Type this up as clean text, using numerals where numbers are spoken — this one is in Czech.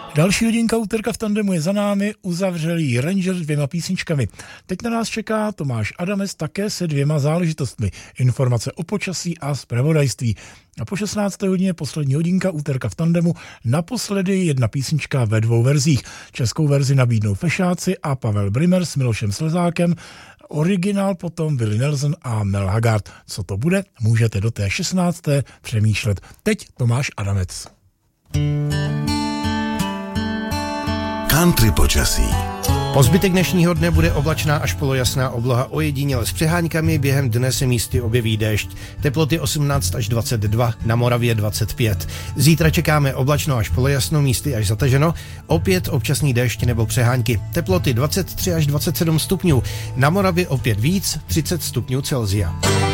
Další hodinka úterka v tandemu je za námi, uzavřelý Ranger s 2 písničkami. Teď na nás čeká Tomáš Adamec také se 2 záležitostmi. Informace o počasí a zpravodajství. A po 16. hodině poslední hodinka úterka v tandemu, naposledy 1 písnička ve 2 verzích. Českou verzi nabídnou Fešáci a Pavel Brimer s Milošem Slezákem, originál potom Willie Nelson a Mel Haggard. Co to bude, můžete do té 16. přemýšlet. Teď Tomáš Adamec. Country počasí. Po zbytek dnešního dne bude oblačná až polojasná obloha, ojediněle s přeháňkami, během dne se místy objeví déšť. Teploty 18 až 22, na Moravě 25. Zítra čekáme oblačno až polojasno, místy až zataženo, opět občasný déšť nebo přehánky. Teploty 23 až 27 stupňů, na Moravě opět víc, 30 stupňů Celsia.